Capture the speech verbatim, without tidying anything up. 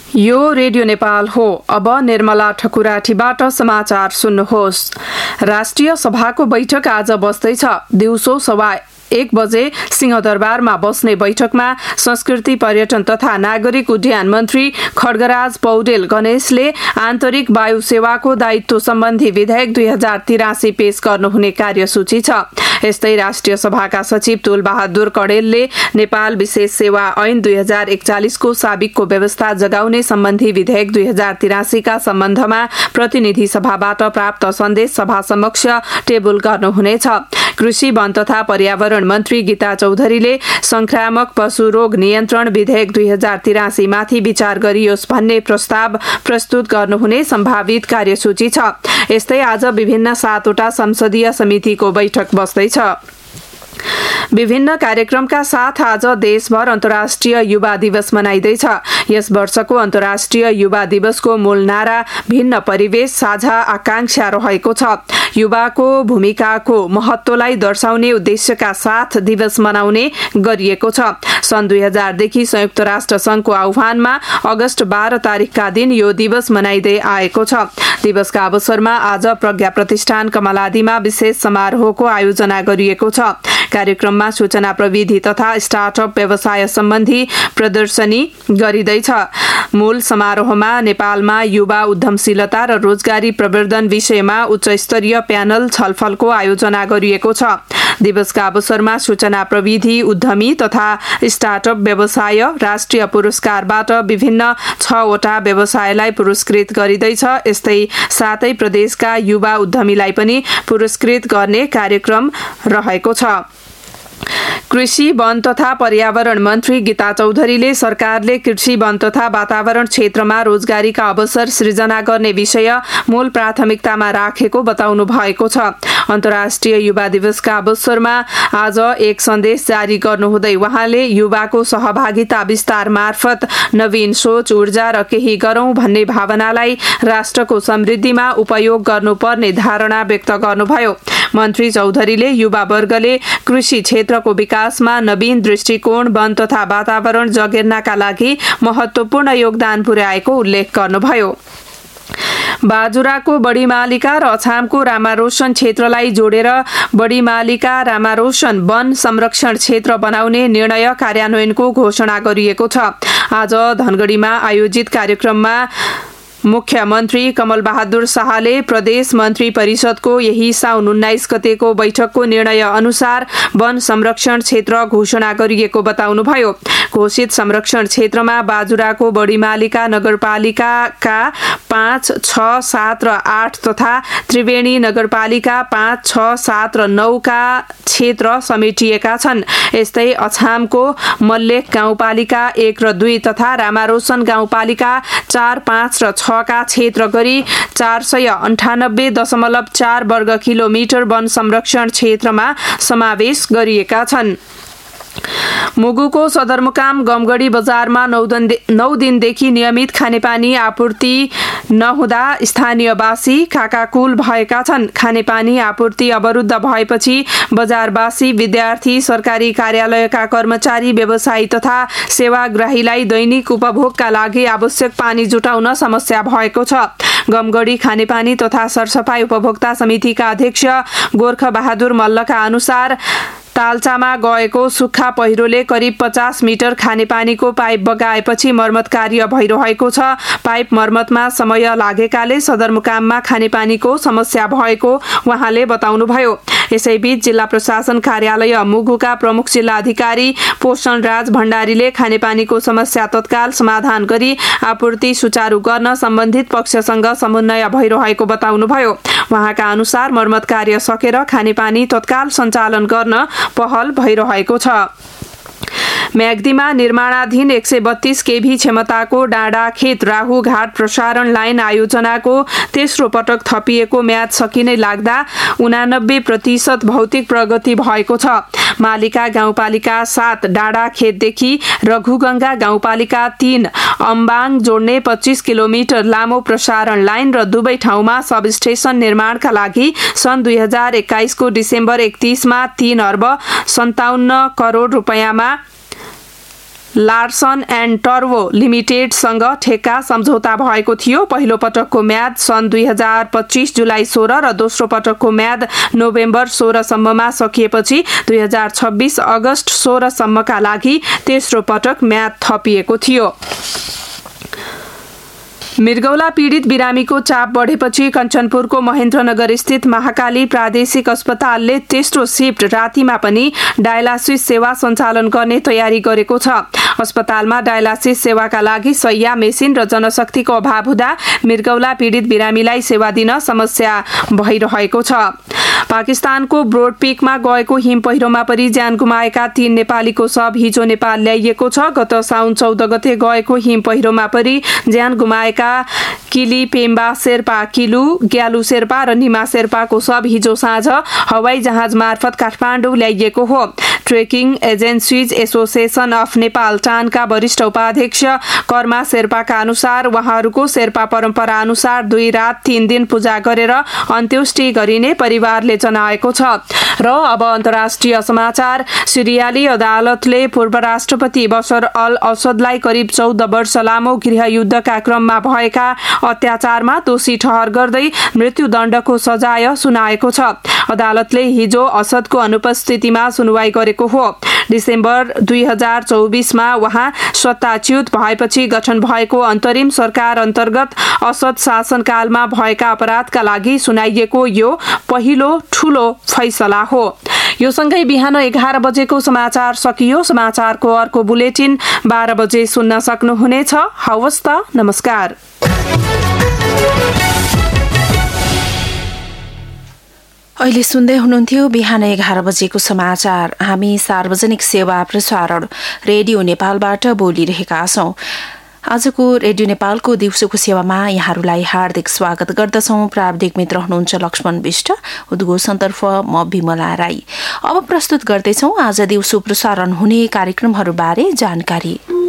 यो रेडियो नेपाल हो। अब निर्मला ठकुराठीबाट समाचार सुन्नुहोस्। राष्ट्रिय सभाको बैठक आज बस्दैछ। दिउँसो सवा एक बजे सिंहदरबारमा बस्ने बैठकमा संस्कृति पर्यटन तथा नागरिक उड्डयन मन्त्री खड्गराज पौडेल गणेशले आन्तरिक वायु सेवाको दायित्व सम्बन्धी विधेयक दुई हजार तिरासी पेश गर्नुहुने कार्यसूची छ। यस्तै राष्ट्रिय सभाका सचिव तुल बहादुर कडेलले नेपाल विशेष सेवा ऐन दुई हजार एकचालिसको साबिकको व्यवस्था जगाउने सम्बन्धी विधेयक दुई हजार तिरासीका सम्बन्धमा प्रतिनिधि सभाबाट प्राप्त सन्देश सभा समक्ष टेबल गर्नुहुनेछ। कृषि वन तथा पर्यावरण मन्त्री गीता चौधरीले संक्रामक पशु रोग नियन्त्रण विधेयक दुई हजार तिरासी माथि विचार गरियोस् भन्ने प्रस्ताव प्रस्तुत गर्नुहुने सम्भावित कार्यसूची छ। यस्तै आज विभिन्न सातवटा संसदीय समितिको बैठक बस्दैछ। विभिन्न कार्यक्रमका साथ आज देशभर अन्तर्राष्ट्रिय युवा दिवस मनाइँदैछ। यस वर्षको अन्तर्राष्ट्रिय युवा दिवसको मूल नारा भिन्न परिवेश साझा आकांक्षा रहेको छ। युवाको भूमिकाको महत्वलाई दर्शाउने उद्देश्यका साथ दिवस मनाउने गरिएको छ। सन् दुई हजारदेखि संयुक्त राष्ट्र संघको आह्वानमा अगस्त बाह्र तारिकका दिन यो दिवस मनाइँदै आएको छ। दिवसका अवसरमा आज प्रज्ञा प्रतिष्ठान कमलादीमा विशेष समारोहको आयोजना गरिएको छ। कार्यक्रममा सूचना प्रविधि तथा स्टार्टअप व्यवसाय सम्बन्धी प्रदर्शनी गरिँदैछ। मूल समारोहमा नेपालमा युवा उद्यमशीलता र रोजगारी प्रवर्धन विषयमा उच्च स्तरीय प्यानल छलफलको आयोजना गरिएको छ। दिवसका अवसरमा सूचना प्रविधि उद्यमी तथा स्टार्टअप व्यवसाय राष्ट्रिय पुरस्कारबाट विभिन्न छवटा व्यवसायलाई पुरस्कृत गरिँदैछ। यस्तै सातै प्रदेशका युवा उद्यमीलाई पनि पुरस्कृत गर्ने कार्यक्रम रहेको छ। कृषि वन तथा पर्यावरण मन्त्री गीता चौधरीले सरकारले कृषि वन तथा वातावरण क्षेत्रमा रोजगारीका अवसर सृजना गर्ने विषय मूल प्राथमिकतामा राखेको बताउनु भएको छ। अन्तर्राष्ट्रिय युवा दिवसका अवसरमा आज एक सन्देश जारी गर्नुहुँदै उहाँले युवाको सहभागिता विस्तार मार्फत नवीन सोच ऊर्जा र केही गरौं भन्ने भावनालाई राष्ट्रको समृद्धिमा उपयोग गर्नुपर्ने धारणा व्यक्त गर्नुभयो। मन्त्री चौधरीले युवा वर्गले कृषि क्षेत्रको विकासमा नवीन दृष्टिकोण वन तथा वातावरण जगेर्नाका लागि महत्वपूर्ण योगदान पुर्याएको उल्लेख गर्नुभयो। बाजुराको बडीमालिका र अछामको रामारोशन क्षेत्रलाई जोडेर बडीमालिका रामारोशन वन संरक्षण क्षेत्र बनाउने निर्णय कार्यान्वयनको घोषणा गरिएको छ। आज धनगढीमा आयोजित कार्यक्रममा मुख्यमन्त्री कमल बहादुर शाहले प्रदेश मन्त्री परिषदको यही साउन उन्नाइस गतेको बैठकको निर्णय अनुसार वन संरक्षण क्षेत्र घोषणा गरिएको बताउनुभयो। घोषित संरक्षण क्षेत्रमा बाजुराको बडीमालिका नगरपालिकाका पाँच छ सात र आठ तथा त्रिवेणी नगरपालिका पाँच छ सात र नौका क्षेत्र समेटिएका छन्। यस्तै अछामको मल्लेख गाउँपालिका एक र दुई तथा रामारोशन गाउँपालिका चार पाँच र छ का क्षेत्र गरी चार सय अन्ठानब्बे दशमलव चार वर्ग किलोमिटर वन संरक्षण क्षेत्रमा समावेश गरिएका छन्। मुगुको सदरमुकाम गमगढी बजारमा नौ दिनदेखि नियमित खानेपानी आपूर्ति नहुँदा स्थानीयवासी काकाकुल भएका छन्। खानेपानी आपूर्ति अवरुद्ध भएपछि बजारवासी विद्यार्थी सरकारी कार्यालयका कर्मचारी व्यवसायी तथा सेवाग्राहीलाई दैनिक उपभोगका लागि आवश्यक पानी जुटाउन समस्या भएको छ। गमगढी खानेपानी तथा सरसफाई उपभोक्ता समितिका अध्यक्ष गोर्ख बहादुर मल्लका अनुसार तालचामा गएको सुक्खा पहिरोले करिब पचास मिटर खानेपानीको पाइप बगाएपछि मर्मत कार्य भइरहेको छ। पाइप मर्मतमा समय लागेकाले सदरमुकाममा खानेपानीको समस्या भएको उहाँले बताउनुभयो। यसैबीच जिल्ला प्रशासन कार्यालय मुगुका प्रमुख जिल्ला अधिकारी पोषण राज भण्डारीले खानेपानीको समस्या तत्काल समाधान गरी आपूर्ति सुचारू गर्न सम्बन्धित पक्षसँग समन्वय भइरहेको बताउनुभयो। उहाँका अनुसार मर्मत कार्य सकेर खानेपानी तत्काल सञ्चालन गर्न पहल भइरहेको छ। म्याग्दीमा निर्माणाधीन एक सय बत्तीस केभी क्षमताको डाँडाखेत राहुघाट प्रसारण लाइन आयोजनाको तेस्रो पटक थपिएको म्याद सकिनै लाग्दा उनानब्बे प्रतिशत भौतिक प्रगति भएको छ। मालिका गाउँपालिका सात डाँडाखेतदेखि रघुगंगा गाउँपालिका तीन अम्बाङ जोड्ने पच्चीस किलोमिटर लामो प्रसारण लाइन र दुवै ठाउँमा सब स्टेशन निर्माणका लागि सन् दुई हजार एक्काइसको डिसेम्बर एकतीसमा तीन अर्ब सन्ताउन्न करोड रुपियाँमा लार्सन एन्ड टर्बो लिमिटेडसँग ठेक्का सम्झौता भएको थियो। पहिलो पटकको म्याद सन् दुई हजार पच्चीस जुलाई सोह्र र दोस्रो पटकको म्याद नोभेम्बर सोह्रसम्ममा सकिएपछि दुई हजार छब्बीस अगस्त सोह्रसम्मका लागि तेस्रो पटक म्याद थपिएको थियो। मृगौला पीडित बिरामीको चाप बढेपछि कञ्चनपुरको महेन्द्रनगर स्थित महाकाली प्रादेशिक अस्पतालले तेस्रो शिफ्ट रातिमा पनि डायलासिस सेवा सञ्चालन गर्ने तयारी गरेको छ। अस्पतालमा डायलासिस सेवाका लागि शैय्या मेसिन र जनशक्तिको अभाव हुँदा मृगौला पीडित बिरामीलाई सेवा दिन समस्या भइरहेको छ। पाकिस्तानको ब्रोडपिकमा गएको हिम पहिरोमा परि ज्यान गुमाएका तीन नेपालीको शव हिजो नेपाल ल्याइएको छ। गत साउन चौध गते गएको हिम पहिरोमा परि ज्यान गुमाएका किली पेम्बा शेर्पा किलु, ग्यालु शेर्पा र निमा शेर्पाको शव हिजो साँझ हवाई जहाज मार्फत काठमाडौँ ल्याइएको हो। Trekking agencies association of Nepal टानका वरिष्ठ उपाध्यक्ष कर्मा शेर्पाका अनुसार उहाँहरूको शेर्पा परम्परा अनुसार दुई रात तीन दिन पूजा गरेर अन्त्येष्टि गरिने परिवारले जनाएको छ। र अब अन्तर्राष्ट्रिय समाचार। सिरियाली अदालतले पूर्व राष्ट्रपति बशर अल असदलाई करिब चौध वर्ष लामो गृहयुद्धका क्रममा भएका अत्याचारमा दोषी ठहर गर्दै मृत्युदण्डको सजाय सुनाएको छ। अदालतले हिजो असदको अनुपस्थितिमा सुनवाई गरेको हो। डिसेम्बर दुई हजार चौबिसमा उहाँ सत्ताच्युत भएपछि गठन भएको अन्तरिम सरकार अन्तर्गत असद शासनकालमा भएका अपराधका लागि सुनाइएको यो पहिलो ठूलो फैसला हो। यो सँगै बिहान एघार बजेको समाचार सकियो। समाचारको अर्को बुलेटिन बाह्र बजे सुन्न सक्नुहुनेछ। हवस् त, नमस्कार। अहिले सुन्दै हुनुहुन्थ्यो बिहान एघार बजेको समाचार। हामी सार्वजनिक सेवा प्रसारण रेडियो नेपालबाट बोलिरहेका छौं। आजको रेडियो नेपालको दिउँसोको सेवामा यहाँहरूलाई हार्दिक स्वागत गर्दछौं। प्राविधिक मित्र हुनुहुन्छ लक्ष्मण विष्ट, उद्घोषणतर्फ म विमला राई। अब प्रस्तुत गर्दैछौं आज दिउँसो प्रसारण हुने कार्यक्रमहरूबारे जानकारी।